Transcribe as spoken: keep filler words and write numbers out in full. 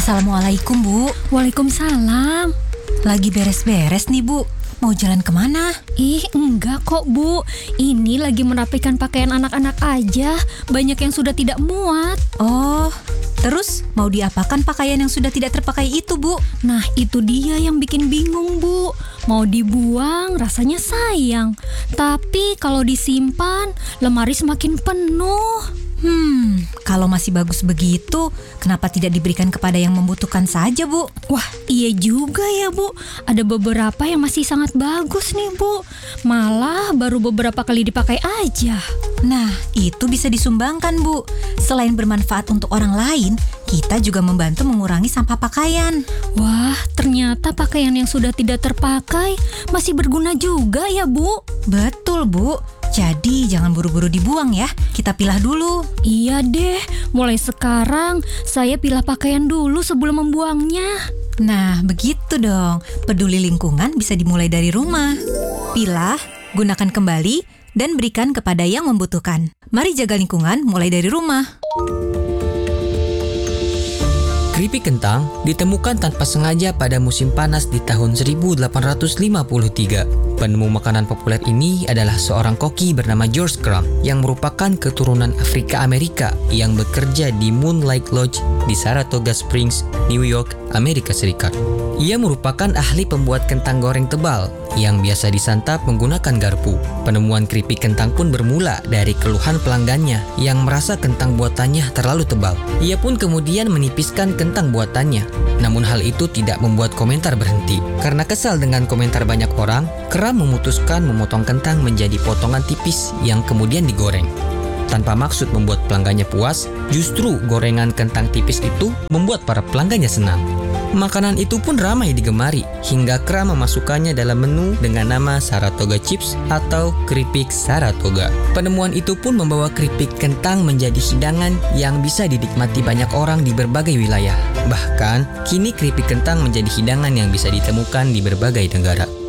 Assalamualaikum, Bu. Waalaikumsalam. Lagi beres-beres nih, Bu. Mau jalan kemana? Ih, enggak kok, Bu. Ini lagi merapikan pakaian anak-anak aja. Banyak yang sudah tidak muat. Oh, terus mau diapakan pakaian yang sudah tidak terpakai itu, Bu? Nah, itu dia yang bikin bingung, Bu. Mau dibuang, rasanya sayang. Tapi kalau disimpan, lemari semakin penuh. Hmm, kalau masih bagus begitu, kenapa tidak diberikan kepada yang membutuhkan saja, Bu? Wah, iya juga ya, Bu. Ada beberapa yang masih sangat bagus nih, Bu. Malah baru beberapa kali dipakai aja. Nah, itu bisa disumbangkan, Bu. Selain bermanfaat untuk orang lain, kita juga membantu mengurangi sampah pakaian. Wah, ternyata pakaian yang sudah tidak terpakai masih berguna juga ya, Bu. Betul, Bu. Jadi jangan buru-buru dibuang ya. Kita pilah dulu. Iya deh, mulai sekarang saya pilah pakaian dulu sebelum membuangnya. Nah, begitu dong. Peduli lingkungan bisa dimulai dari rumah. Pilah, gunakan kembali, dan berikan kepada yang membutuhkan. Mari jaga lingkungan mulai dari rumah. Keripik kentang ditemukan tanpa sengaja pada musim panas di tahun seribu delapan ratus lima puluh tiga. Penemu makanan populer ini adalah seorang koki bernama George Crumb yang merupakan keturunan Afrika Amerika yang bekerja di Moonlight Lodge di Saratoga Springs, New York, Amerika Serikat. Ia merupakan ahli pembuat kentang goreng tebal yang biasa disantap menggunakan garpu. Penemuan keripik kentang pun bermula dari keluhan pelanggannya yang merasa kentang buatannya terlalu tebal. Ia pun kemudian menipiskan kentang buatannya. Namun hal itu tidak membuat komentar berhenti. Karena kesal dengan komentar banyak orang, Crumb memutuskan memotong kentang menjadi potongan tipis yang kemudian digoreng. Tanpa maksud membuat pelanggannya puas, justru gorengan kentang tipis itu membuat para pelanggannya senang. Makanan itu pun ramai digemari, hingga Crumb memasukkannya dalam menu dengan nama Saratoga Chips atau keripik Saratoga. Penemuan itu pun membawa keripik kentang menjadi hidangan yang bisa dinikmati banyak orang di berbagai wilayah. Bahkan, kini keripik kentang menjadi hidangan yang bisa ditemukan di berbagai negara.